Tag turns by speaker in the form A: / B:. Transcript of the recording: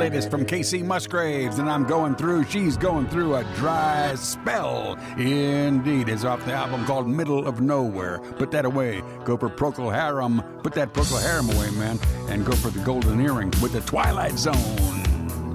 A: latest from Casey Musgraves, and I'm going through, she's going through a dry spell. Indeed, is off the album called Middle of Nowhere. Put that away. Go for Procol Harum. Put that Procol Harum away, man. And go for the Golden Earring with the Twilight Zone.